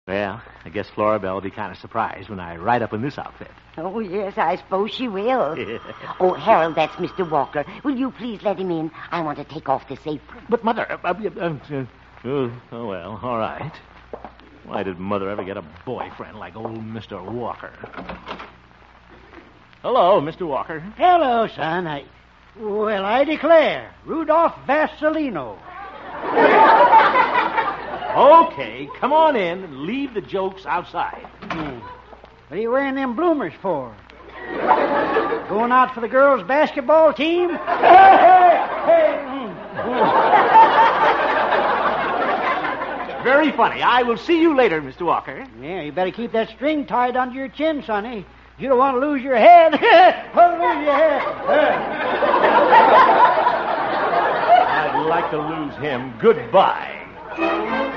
Well, I guess Florabelle will be kind of surprised when I ride up in this outfit. Oh, yes, I suppose she will. Oh, Harold, that's Mr. Walker. Will you please let him in? I want to take off this apron. But, Mother... oh, well, all right. Why did Mother ever get a boyfriend like old Mr. Walker? Hello, Mr. Walker. Hello, son. I declare, Rudolph Vasilino. Okay, come on in and leave the jokes outside. What are you wearing them bloomers for? Going out for the girls' basketball team? Very funny. I will see you later, Mr. Walker. Yeah, you better keep that string tied under your chin, sonny. You don't want to lose your head. I'd like to lose him. Goodbye.